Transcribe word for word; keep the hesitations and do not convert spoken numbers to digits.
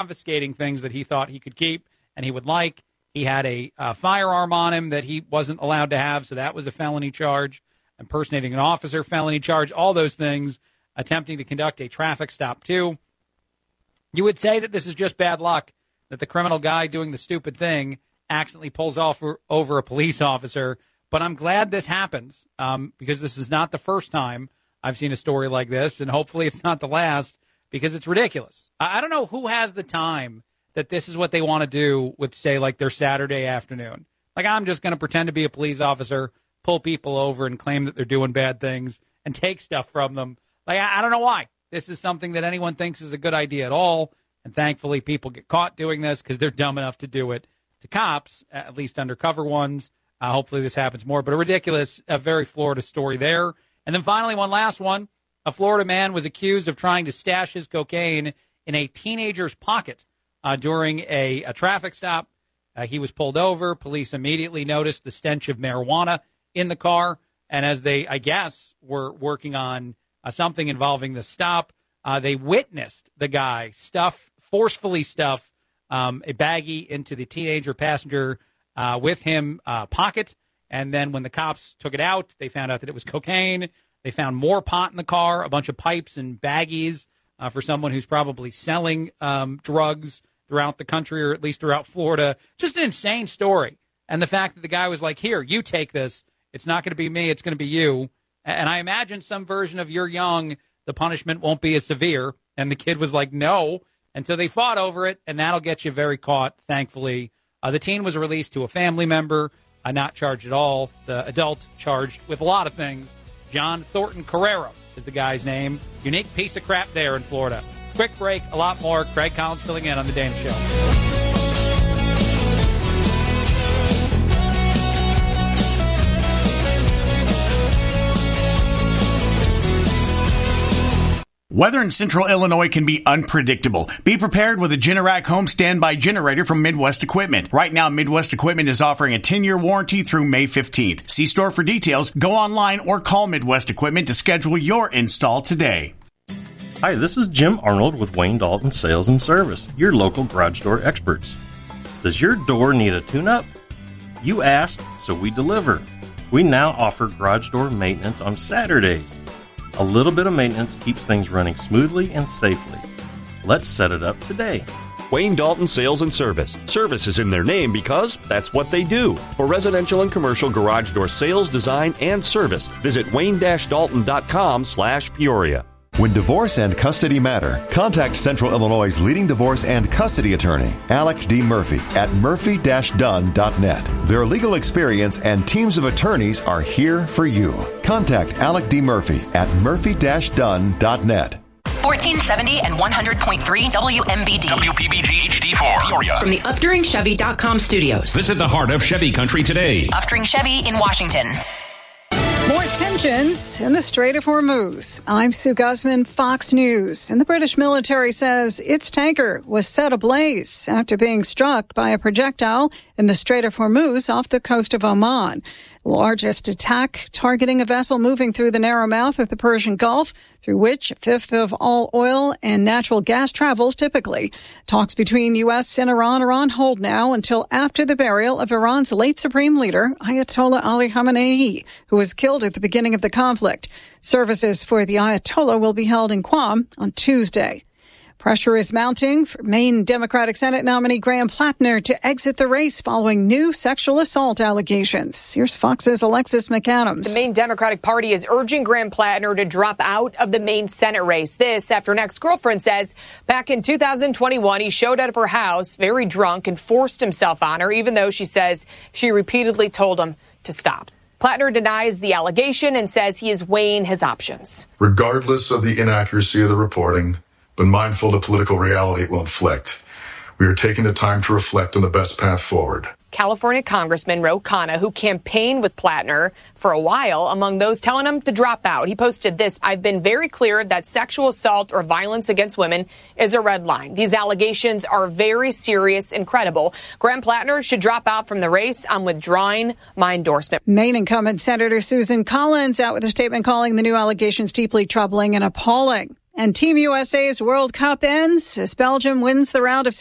confiscating things that he thought he could keep and he would like. He had a uh, firearm on him that he wasn't allowed to have, so that was a felony charge. Impersonating an officer, felony charge, all those things. Attempting to conduct a traffic stop, too. You would say that this is just bad luck, that the criminal guy doing the stupid thing accidentally pulls off over a police officer. But I'm glad this happens um, because this is not the first time I've seen a story like this, and hopefully it's not the last because it's ridiculous. I, I don't know who has the time that this is what they want to do with, say, like their Saturday afternoon. Like, I'm just going to pretend to be a police officer, pull people over and claim that they're doing bad things and take stuff from them. Like, I, I don't know why. This is something that anyone thinks is a good idea at all. And thankfully, people get caught doing this because they're dumb enough to do it to cops, at least undercover ones. Uh, hopefully this happens more. But a ridiculous, a very Florida story there. And then finally, one last one. A Florida man was accused of trying to stash his cocaine in a teenager's pocket uh, during a, a traffic stop. Uh, he was pulled over. Police immediately noticed the stench of marijuana in the car. And as they, I guess, were working on uh, something involving the stop, uh, they witnessed the guy stuff, forcefully stuff um, a baggie into the teenager passenger uh, with him uh, pocket. And then when the cops took it out, they found out that it was cocaine. They found more pot in the car, a bunch of pipes and baggies uh, for someone who's probably selling um, drugs throughout the country or at least throughout Florida. Just an insane story. And the fact that the guy was like, here, you take this. It's not going to be me. It's going to be you. And I imagine some version of you're young, the punishment won't be as severe. And the kid was like, no. And so they fought over it, and that'll get you very caught, thankfully. Uh, the teen was released to a family member, uh, not charged at all. The adult charged with a lot of things. John Thornton Carrero is the guy's name. Unique piece of crap there in Florida. Quick break, a lot more. Craig Collins filling in on The Dana Show. Weather in central Illinois can be unpredictable. Be prepared with a Generac home standby generator from Midwest Equipment. Right now, Midwest Equipment is offering a ten-year warranty through May fifteenth. See store for details, go online, or call Midwest Equipment to schedule your install today. Hi, this is Jim Arnold with Wayne Dalton Sales and Service, your local garage door experts. Does your door need a tune-up? You asked, so we deliver. We now offer garage door maintenance on Saturdays. A little bit of maintenance keeps things running smoothly and safely. Let's set it up today. Wayne Dalton Sales and Service. Service is in their name because that's what they do. For residential and commercial garage door sales, design, and service, visit wayne dash dalton dot com slash Peoria. When divorce and custody matter, contact Central Illinois' leading divorce and custody attorney, Alec D. Murphy, at murphy dash dunn dot net. Their legal experience and teams of attorneys are here for you. Contact Alec D. Murphy at murphy dash dunn dot net. fourteen seventy and one hundred point three W M B D. W P B G H D four. Peoria. From the Upduring Chevy dot com studios. Visit the heart of Chevy country today. Upduring Chevy in Washington. More tensions in the Strait of Hormuz. I'm Sue Guzman, Fox News. And the British military says its tanker was set ablaze after being struck by a projectile in the Strait of Hormuz off the coast of Oman. Largest attack targeting a vessel moving through the narrow mouth of the Persian Gulf, through which a fifth of all oil and natural gas travels typically. Talks between U S and Iran are on hold now until after the burial of Iran's late supreme leader, Ayatollah Ali Khamenei, who was killed at the beginning of the conflict. Services for the Ayatollah will be held in Qom on Tuesday. Pressure is mounting for Maine Democratic Senate nominee Graham Plattner to exit the race following new sexual assault allegations. Here's Fox's Alexis McAdams. The Maine Democratic Party is urging Graham Plattner to drop out of the Maine Senate race. This after an ex-girlfriend says back in two thousand twenty-one, he showed up at her house very drunk and forced himself on her, even though she says she repeatedly told him to stop. Plattner denies the allegation and says he is weighing his options. Regardless of the inaccuracy of the reporting, but mindful of the political reality it will inflict, we are taking the time to reflect on the best path forward. California Congressman Ro Khanna, who campaigned with Plattner for a while, among those telling him to drop out. He posted this: I've been very clear that sexual assault or violence against women is a red line. These allegations are very serious and credible. Graham Plattner should drop out from the race. I'm withdrawing my endorsement. Maine incumbent Senator Susan Collins out with a statement calling the new allegations deeply troubling and appalling. And Team U S A's World Cup ends as Belgium wins the round of